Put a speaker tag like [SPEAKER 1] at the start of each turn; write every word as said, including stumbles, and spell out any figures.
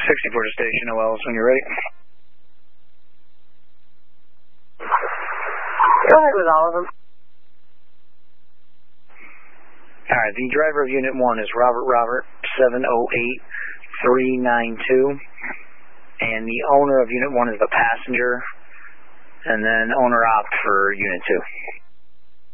[SPEAKER 1] sixty-four to station, O Ls when you're ready.
[SPEAKER 2] Go ahead with all of them.
[SPEAKER 1] Alright, the driver of Unit one is Robert Robert, seven oh eight three nine two. And the owner of Unit one is the passenger. And then owner opt for Unit two.